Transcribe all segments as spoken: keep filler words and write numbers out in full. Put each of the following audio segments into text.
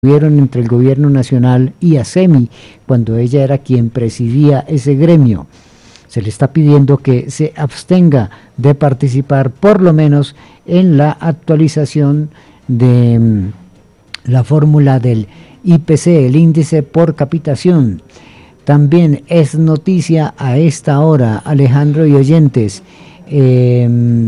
tuvieron entre el gobierno nacional y ASEMI, cuando ella era quien presidía ese gremio. Se le está pidiendo que se abstenga de participar, por lo menos en la actualización de um, la fórmula del I P C, el índice por capitación. También es noticia a esta hora, Alejandro y oyentes, eh,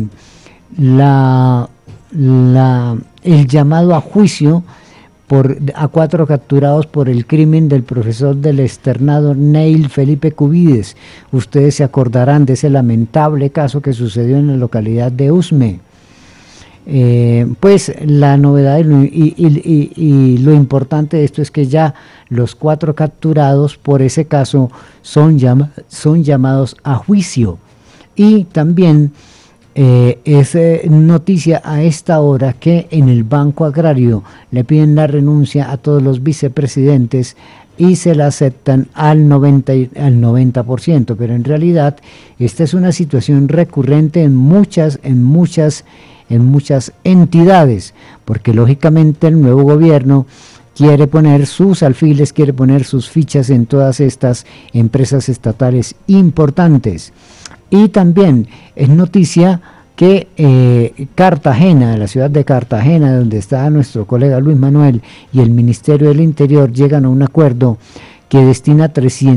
la, la, el llamado a juicio por, a cuatro capturados por el crimen del profesor del externado Neil Felipe Cubides. Ustedes se acordarán de ese lamentable caso que sucedió en la localidad de Usme. Eh, pues la novedad y, y, y, y lo importante de esto es que ya los cuatro capturados por ese caso son, llama, son llamados a juicio. Y también eh, es eh, noticia a esta hora que en el Banco Agrario le piden la renuncia a todos los vicepresidentes y se la aceptan al noventa, al noventa por ciento, pero en realidad esta es una situación recurrente en muchas, en muchas en muchas entidades, porque lógicamente el nuevo gobierno quiere poner sus alfiles, quiere poner sus fichas en todas estas empresas estatales importantes. Y también es noticia que eh, Cartagena, la ciudad de Cartagena, donde está nuestro colega Luis Manuel, y el Ministerio del Interior llegan a un acuerdo que destina trescientos